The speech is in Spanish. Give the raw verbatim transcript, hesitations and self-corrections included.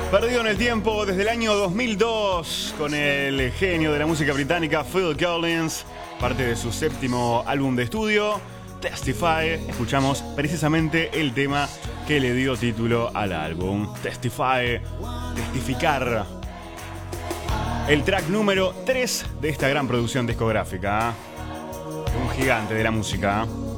Perdido en el tiempo desde el año dos mil dos con el genio de la música británica Phil Collins, parte de su séptimo álbum de estudio, Testify. Escuchamos precisamente el tema que le dio título al álbum, Testify, testificar. El track número tres de esta gran producción discográfica, un gigante de la música.